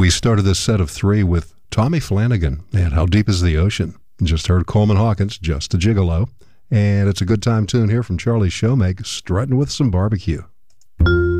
We started this set of three with Tommy Flanagan and How Deep is the Ocean. Just heard Coleman Hawkins, Just a Gigolo. And it's a good time tune here from Charlie Showmake, Strutting with Some Barbecue.